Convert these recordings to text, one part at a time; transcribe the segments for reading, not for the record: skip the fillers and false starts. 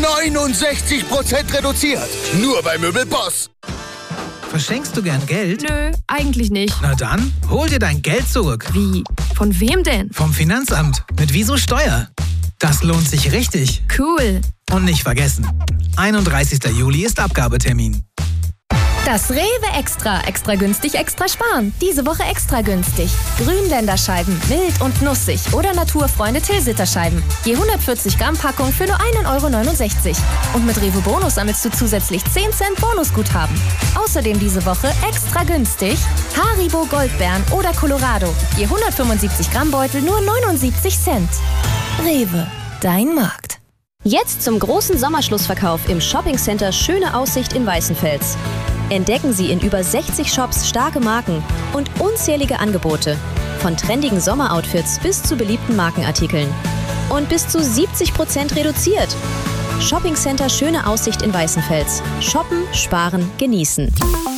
69% reduziert. Nur bei Möbelboss. Verschenkst du gern Geld? Nö, eigentlich nicht. Na dann, hol dir dein Geld zurück. Wie? Von wem denn? Vom Finanzamt. Mit Wieso Steuer. Das lohnt sich richtig. Cool. Und nicht vergessen, 31. Juli ist Abgabetermin. Das Rewe Extra günstig, extra sparen. Diese Woche extra günstig. Grünländerscheiben, mild und nussig oder Naturfreunde Tilsiterscheiben. Je 140 Gramm Packung für nur 1,69 €. Und mit Rewe Bonus sammelst du zusätzlich 10 Cent Bonusguthaben. Außerdem diese Woche extra günstig Haribo Goldbeeren oder Colorado. Je 175 Gramm Beutel nur 79 Cent. Rewe, dein Markt. Jetzt zum großen Sommerschlussverkauf im Shoppingcenter Schöne Aussicht in Weißenfels. Entdecken Sie in über 60 Shops starke Marken und unzählige Angebote. Von trendigen Sommeroutfits bis zu beliebten Markenartikeln. Und bis zu 70% reduziert. Shoppingcenter Schöne Aussicht in Weißenfels. Shoppen, sparen, genießen.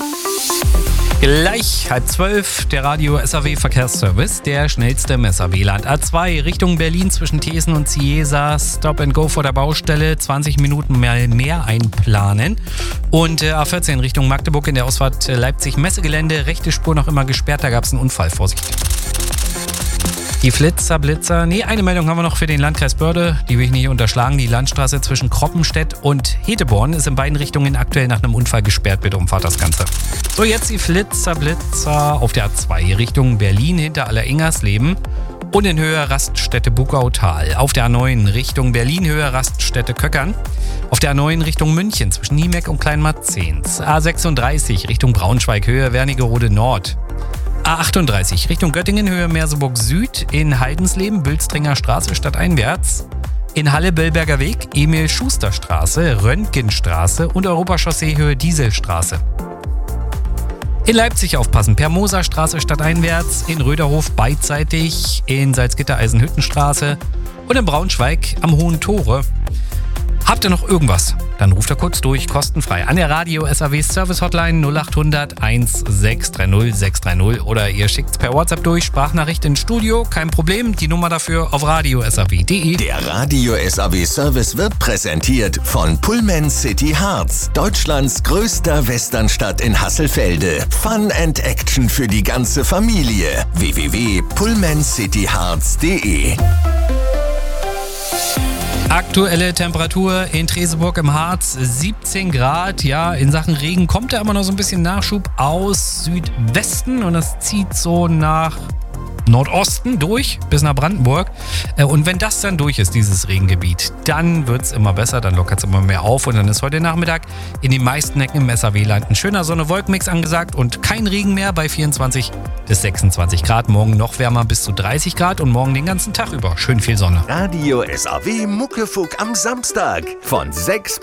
Gleich 11:30, der Radio SAW Verkehrsservice, der schnellste im SAW-Land. A2 Richtung Berlin zwischen Thesen und Ciesa, Stop and Go vor der Baustelle, 20 Minuten mehr einplanen. Und A14 Richtung Magdeburg in der Ausfahrt Leipzig-Messegelände, rechte Spur noch immer gesperrt, da gab es einen Unfall, Vorsicht. Die Blitzer. Eine Meldung haben wir noch für den Landkreis Börde, die will ich nicht unterschlagen. Die Landstraße zwischen Kroppenstedt und Heteborn ist in beiden Richtungen aktuell nach einem Unfall gesperrt. Bitte umfahrt das Ganze. So, jetzt die Blitzer auf der A2 Richtung Berlin hinter Alleringers-Leben und in Höhe Raststätte Bugautal. Auf der A9 Richtung Berlin, Höhe Raststätte Köckern. Auf der A9 Richtung München zwischen Niemeck und Kleinmarzens. A36 Richtung Braunschweig, Höhe Wernigerode Nord. A38 Richtung Göttingen, Höhe Merseburg Süd, in Heidensleben, Bülstringer Straße stadteinwärts, in Halle Bellberger Weg, Emil-Schuster-Straße, Röntgenstraße und Europachaussee Höhe Dieselstraße. In Leipzig aufpassen, Per-Moser-Straße stadteinwärts, in Röderhof beidseitig, in Salzgitter-Eisenhüttenstraße und in Braunschweig am Hohen Tore. Habt ihr noch irgendwas? Dann ruft er kurz durch, kostenfrei, an der Radio SAW Service Hotline 0800 1630 630 oder ihr schickt's per WhatsApp durch, Sprachnachricht ins Studio, kein Problem, die Nummer dafür auf radiosaw.de. Der Radio SAW Service wird präsentiert von Pullman City Harz, Deutschlands größter Westernstadt in Hasselfelde. Fun and Action für die ganze Familie. www.pullmancityharz.de. Aktuelle Temperatur in Treseburg im Harz 17 Grad. Ja, in Sachen Regen kommt da immer noch so ein bisschen Nachschub aus Südwesten und das zieht so nach Nordosten durch bis nach Brandenburg. Und wenn das dann durch ist, dieses Regengebiet, dann wird es immer besser, dann lockert es immer mehr auf und dann ist heute Nachmittag in den meisten Ecken im SAW-Land ein schöner Sonne-Wolkenmix angesagt und kein Regen mehr bei 24 bis 26 Grad. Morgen noch wärmer bis zu 30 Grad und morgen den ganzen Tag über schön viel Sonne. Radio SAW Muckefuck am Samstag von 6